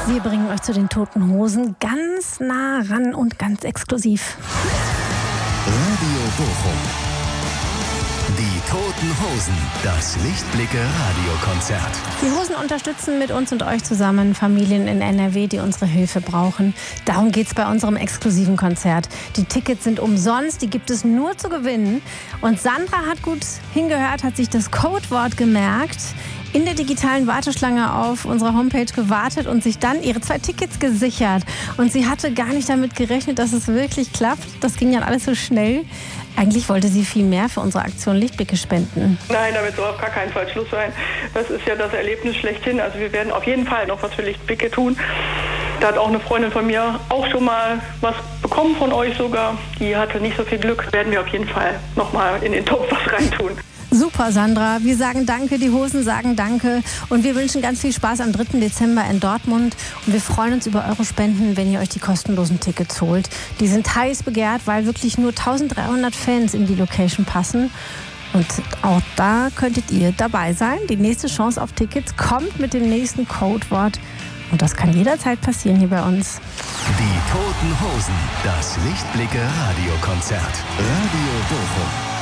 Wir bringen euch zu den Toten Hosen ganz nah ran und ganz exklusiv. Radio Bochum. Die Toten Hosen. Das Lichtblicke-Radiokonzert. Die Hosen unterstützen mit uns und euch zusammen Familien in NRW, die unsere Hilfe brauchen. Darum geht es bei unserem exklusiven Konzert. Die Tickets sind umsonst, die gibt es nur zu gewinnen. Und Sandra hat gut hingehört, hat sich das Codewort gemerkt, in der digitalen Warteschlange auf unserer Homepage gewartet und sich dann ihre 2 Tickets gesichert. Und sie hatte gar nicht damit gerechnet, dass es wirklich klappt. Das ging dann alles so schnell. Eigentlich wollte sie viel mehr für unsere Aktion Lichtblicke spenden. Nein, damit soll auf gar keinen Fall Schluss sein. Das ist ja das Erlebnis schlechthin. Also wir werden auf jeden Fall noch was für Lichtblicke tun. Da hat auch eine Freundin von mir auch schon mal was bekommen von euch sogar. Die hatte nicht so viel Glück. Werden wir auf jeden Fall noch mal in den Topf was reintun. Super, Sandra. Wir sagen Danke, die Hosen sagen Danke und wir wünschen ganz viel Spaß am 3. Dezember in Dortmund und wir freuen uns über eure Spenden, wenn ihr euch die kostenlosen Tickets holt. Die sind heiß begehrt, weil wirklich nur 1300 Fans in die Location passen. Und auch da könntet ihr dabei sein. Die nächste Chance auf Tickets kommt mit dem nächsten Codewort. Und das kann jederzeit passieren hier bei uns. Die Toten Hosen. Das Lichtblicke-Radiokonzert. Radio Bochum.